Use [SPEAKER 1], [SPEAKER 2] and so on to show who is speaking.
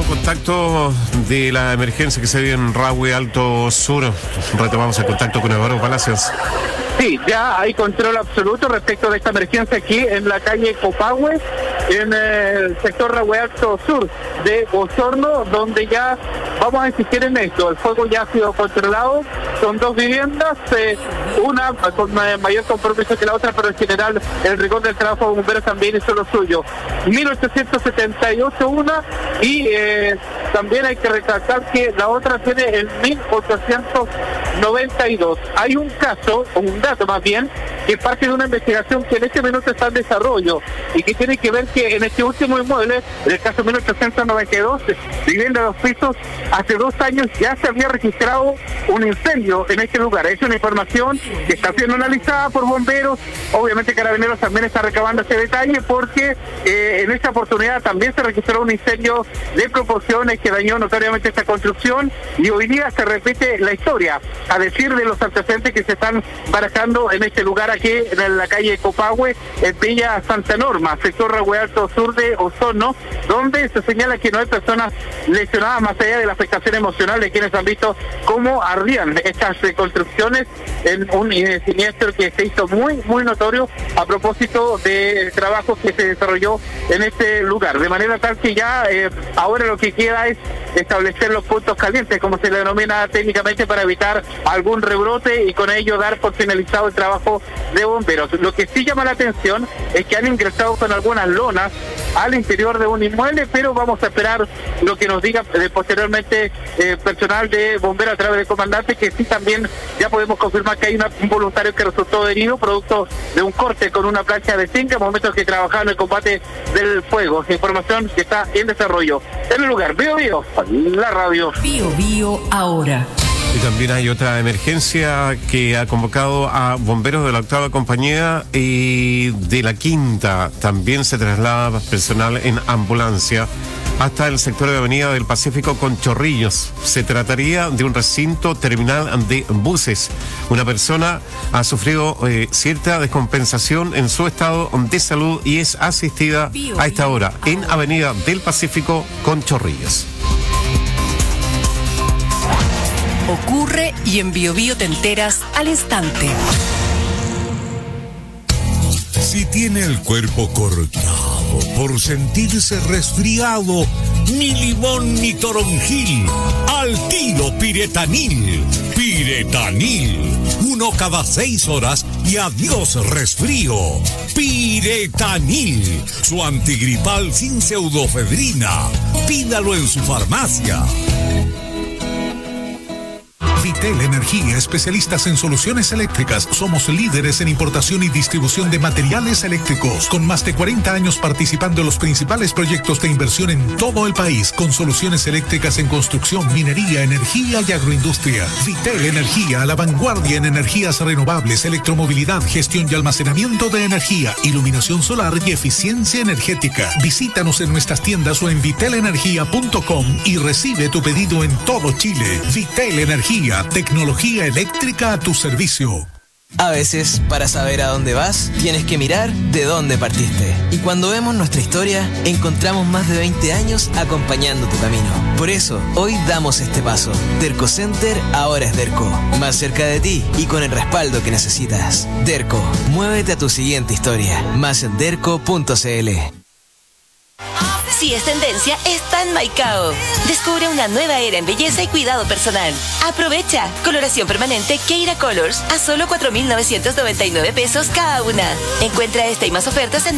[SPEAKER 1] Contacto de la emergencia que se vive en Rahue Alto Sur. Retomamos el contacto con Eduardo Palacios.
[SPEAKER 2] Sí, ya hay control absoluto respecto de esta emergencia aquí en la calle Copahue, en el sector Rahue Alto Sur de Osorno, donde ya vamos a insistir en esto. El fuego ya ha sido controlado, son dos viviendas, una con mayor compromiso que la otra, pero en general el rigor del trabajo de bomberos también hizo lo suyo. 1878 una, y también hay que recalcar que la otra tiene el 1892. Hay un caso, o un dato más bien, que parte de una investigación que en este minuto está en desarrollo y que tiene que ver que en este último inmueble, en el caso 1892, vivienda de dos pisos, hace 2 años ya se había registrado un incendio en este lugar. Es una información que está siendo analizada por bomberos. Obviamente Carabineros también está recabando ese detalle porque en esta oportunidad también se registró un incendio de proporciones que dañó notoriamente esta construcción, y hoy día se repite la historia, a decir de los antecedentes que se están barajando en este lugar aquí en la calle Copahue, en Villa Santa Norma, sector Rahue Alto Sur de Osorno, donde se señala que no hay personas lesionadas más allá de la afectación emocional de quienes han visto cómo ardían estas construcciones en un siniestro que se hizo muy notorio a propósito de trabajo que se desarrolló en este lugar, de manera tal que ya ahora lo que queda es establecer los puntos calientes, como se le denomina técnicamente, para evitar algún rebrote y con ello dar por finalizado el trabajo de bomberos. Lo que sí llama la atención es que han ingresado con algunas lonas al interior de un inmueble, pero vamos a esperar lo que nos diga posteriormente personal de bomberos a través del comandante, que sí también ya podemos confirmar que hay un voluntario que resultó herido producto de un corte con una plancha de zinc en momentos que trabajaba en el combate del fuego. Información que está en desarrollo. En el lugar, Bio Bio, la radio.
[SPEAKER 3] Bio Bio ahora.
[SPEAKER 1] Y también hay otra emergencia que ha convocado a bomberos de la 8ª compañía y de la 5ª. También se traslada personal en ambulancia hasta el sector de Avenida del Pacífico con Chorrillos. Se trataría de un recinto terminal de buses. Una persona ha sufrido cierta descompensación en su estado de salud y es asistida a esta hora en Avenida del Pacífico con Chorrillos.
[SPEAKER 3] Ocurre y en Bio Bio te enteras al instante.
[SPEAKER 4] Si tiene el cuerpo cortado por sentirse resfriado, ni limón ni toronjil, al tiro Piretanil. Piretanil, 1 cada 6 horas y adiós resfrío. Piretanil, su antigripal sin pseudofedrina. Pídalo en su farmacia.
[SPEAKER 5] Vitel Energía, especialistas en soluciones eléctricas. Somos líderes en importación y distribución de materiales eléctricos, con más de 40 años participando en los principales proyectos de inversión en todo el país, con soluciones eléctricas en construcción, minería, energía y agroindustria. Vitel Energía, a la vanguardia en energías renovables, electromovilidad, gestión y almacenamiento de energía, iluminación solar y eficiencia energética. Visítanos en nuestras tiendas o en vitelenergia.com y recibe tu pedido en todo Chile. Vitel Energía, tecnología eléctrica a tu servicio.
[SPEAKER 6] A veces, para saber a dónde vas, tienes que mirar de dónde partiste. Y cuando vemos nuestra historia, encontramos más de 20 años acompañando tu camino. Por eso, hoy damos este paso. Derco Center ahora es Derco. Más cerca de ti y con el respaldo que necesitas. Derco, muévete a tu siguiente historia. Más en derco.cl.
[SPEAKER 7] Si es tendencia, está en Maicao. Descubre una nueva era en belleza y cuidado personal. Aprovecha. Coloración permanente Keira Colors a solo 4.999 pesos cada una. Encuentra esta y más ofertas en